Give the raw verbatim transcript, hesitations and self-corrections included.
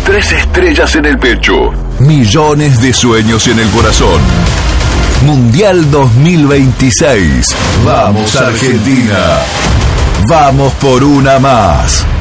Tres estrellas en el pecho. Millones de sueños en el corazón. Mundial dos mil veintiséis. Vamos Argentina. Vamos por una más.